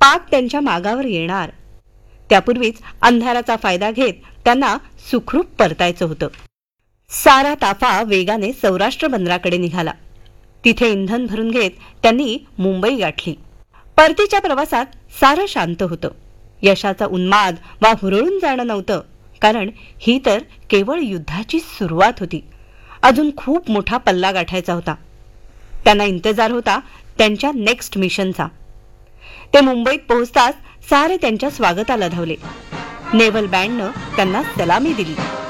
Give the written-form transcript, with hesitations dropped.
पाक त्यांच्या मागावर येणार. त्यापूर्वीच अंधाराचा फायदा घेत त्यांना सुखरूप परतायचं होतं. सारा ताफा वेगाने सौराष्ट्र बंदराकडे निघाला. तिथे इंधन भरून घेत त्यांनी मुंबई गाठली. परतीच्या प्रवासात सारं शांत होतं. यशाचा उन्माद वा हुरळून जाणं नव्हतं, कारण ही तर केवळ युद्धाची सुरुवात होती. अजून खूप मोठा पल्ला गाठायचा होता. त्यांना इंतजार होता त्यांच्या नेक्स्ट मिशनचा. ते मुंबईत पोहोचताच सारे त्यांच्या स्वागताला धावले. नेव्हल बँडनं त्यांना सलामी दिली.